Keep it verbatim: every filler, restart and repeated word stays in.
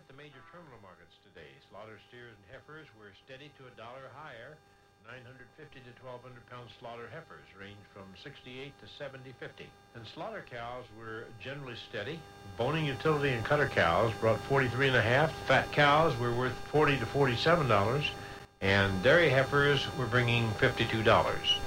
at the major terminal markets today. Slaughter steers and heifers were steady to a dollar higher. nine hundred fifty to twelve hundred pound slaughter heifers range from sixty-eight to seventy fifty. And slaughter cows were generally steady. Boning utility and cutter cows brought forty-three and a half. Fat cows were worth forty to forty-seven dollars, and dairy heifers were bringing fifty-two dollars.